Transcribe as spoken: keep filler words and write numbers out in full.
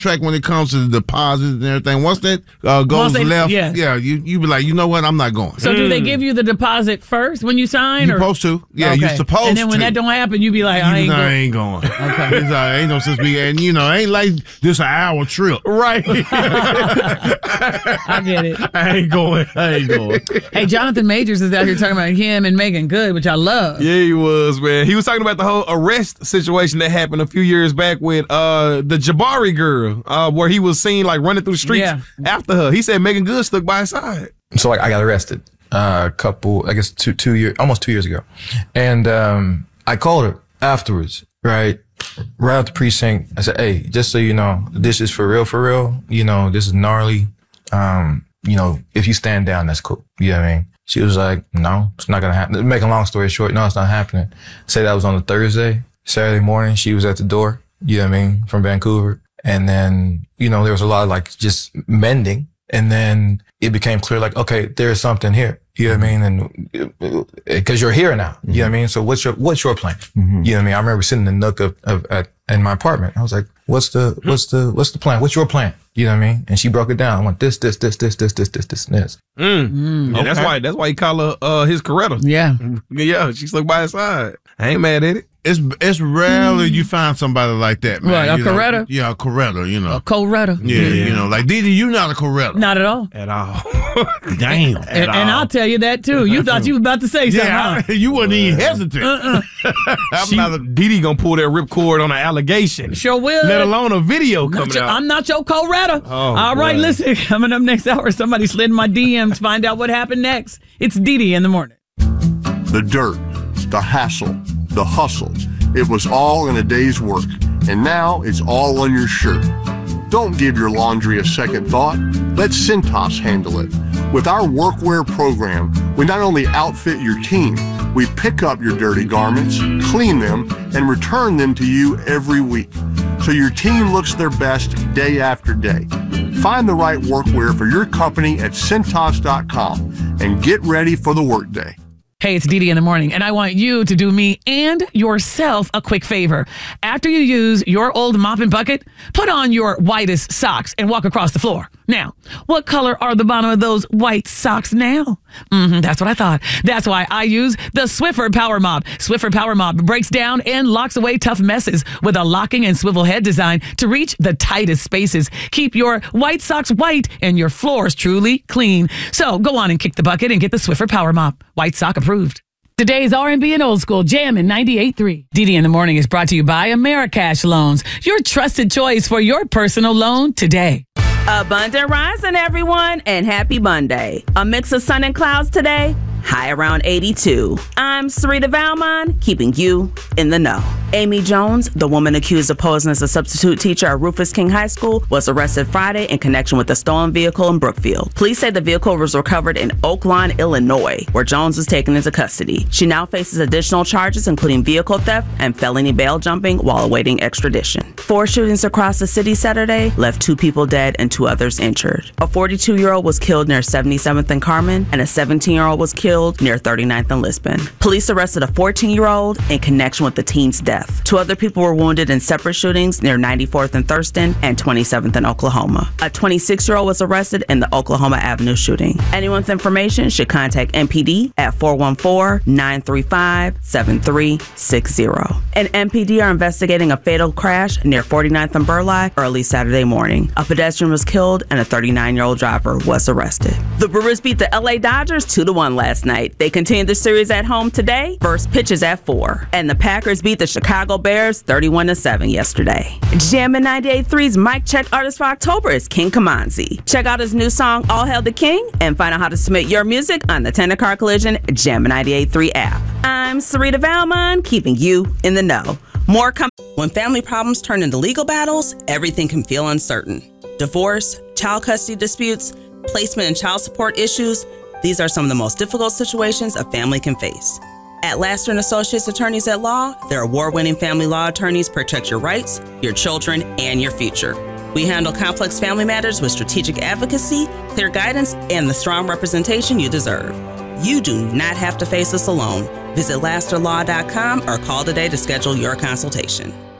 track when it comes to the deposits and everything. Once that uh, goes they, left, yeah, yeah you, you be like, you know what, I'm not going. So mm. do they give you the deposit first when you sign? You're or? supposed to. Yeah, okay. you're supposed to. And then when to. that don't happen, you be like, I ain't, no, go- I ain't going. Okay. It's, uh, ain't no sense be, and you know, ain't like this an hour trip. Right. I get it. I ain't going. I ain't going. Hey, Jonathan Majors is out here talking about him and Megan Good, which I love. Yeah, he was, man. He was talking about the whole arrest situation that happened a few years back with uh, the Jabari girl, uh, where he was seen like running through the streets yeah. after her. He said Megan Good stuck by his side. So like I got arrested uh, a couple, I guess two, two years, almost two years ago. And um, I called her afterwards, right? Right out the precinct. I said, hey, just so you know, this is for real, for real. You know, this is gnarly. Um, you know, if you stand down, that's cool. You know what I mean? She was like, no, it's not going to happen. Making a long story short, no, it's not happening. Say that was on a Thursday. Saturday morning, she was at the door, you know what I mean, from Vancouver. And then, you know, there was a lot of like just mending. And then it became clear, like, okay, there's something here. You know what I mean? And because you're here now, mm-hmm. you know what I mean? So what's your, what's your plan? Mm-hmm. You know what I mean? I remember sitting in the nook of, of at, in my apartment. I was like, what's the, what's the, what's the plan? What's your plan? You know what I mean? And she broke it down. I went this, this, this, this, this, this, this, this, and this. Mm. Mm, yeah, okay. That's why, that's why he called her, uh, his Coretta. Yeah. Yeah. She stuck by his side. I ain't mad at it. It's it's rarely mm. you find somebody like that, man. Right, a you Coretta? Know? Yeah, a Coretta, you know. A Coretta. Yeah, yeah, you know, like, Didi, you not a Coretta. Not at all. At all. Damn. At and, all. And I'll tell you that, too. You thought you was about to say something. Yeah, huh? you wasn't even hesitant. Uh-uh. She, Didi gonna pull that ripcord on an allegation. Sure will. Let alone a video not coming your, out. I'm not your Coretta. Oh, all right, boy. listen. Coming up next hour, somebody slid in my D Ms. Find out what happened next. It's Didi in the morning. The dirt, the hassle, the hustle. It was all in a day's work, and now it's all on your shirt. Don't give your laundry a second thought. Let Cintas handle it. With our workwear program, we not only outfit your team, we pick up your dirty garments, clean them, and return them to you every week, so your team looks their best day after day. Find the right workwear for your company at Cintas dot com and get ready for the workday. Hey, it's Didi in the morning, and I want you to do me and yourself a quick favor. After you use your old mop and bucket, put on your whitest socks and walk across the floor. Now, what color are the bottom of those white socks now? Mm-hmm, that's what I thought. That's why I use the Swiffer Power Mop. Swiffer Power Mop breaks down and locks away tough messes with a locking and swivel head design to reach the tightest spaces. Keep your white socks white and your floors truly clean. So go on and kick the bucket and get the Swiffer Power Mop. White sock approved. Today's R and B and Old School Jam in ninety-eight point three. Didi in the Morning is brought to you by Americash Loans, your trusted choice for your personal loan today. Abundant rising, everyone, and happy Monday. A mix of sun and clouds today, high around eighty-two. I'm Sarita Valmon, keeping you in the know. Amy Jones, the woman accused of posing as a substitute teacher at Rufus King High School, was arrested Friday in connection with a stolen vehicle in Brookfield. Police say the vehicle was recovered in Oak Lawn, Illinois, where Jones was taken into custody. She now faces additional charges, including vehicle theft and felony bail jumping while awaiting extradition. Four shootings across the city Saturday left two people dead and two others injured. A forty-two-year-old was killed near seventy-seventh and Carmen, and a seventeen-year-old was killed near thirty-ninth and Lisbon. Police arrested a fourteen-year-old in connection with the teen's death. Two other people were wounded in separate shootings near ninety-fourth and Thurston and twenty-seventh in Oklahoma. A twenty-six-year-old was arrested in the Oklahoma Avenue shooting. Anyone with information should contact M P D at four one four, nine three five, seven three six zero. And M P D are investigating a fatal crash near forty-ninth and Burleigh early Saturday morning. A pedestrian was killed and a thirty-nine-year-old driver was arrested. The Brewers beat the L A Dodgers two to one last night. They continue the series at home today. First pitch is at four. And the Packers beat the Chicago Bears thirty-one to seven yesterday. Jammin' ninety-eight point three's Mic Check Artist for October is King Kamanzi. Check out his new song, All Hail the King, and find out how to submit your music on the Tender Car Collision Jammin' ninety-eight point three app. I'm Sarita Valmon, keeping you in the know. More com- When family problems turn into legal battles, everything can feel uncertain. Divorce, child custody disputes, placement and child support issues, these are some of the most difficult situations a family can face. At Laster and Associates Attorneys at Law, their award-winning family law attorneys protect your rights, your children, and your future. We handle complex family matters with strategic advocacy, clear guidance, and the strong representation you deserve. You do not have to face this alone. Visit laster law dot com or call today to schedule your consultation.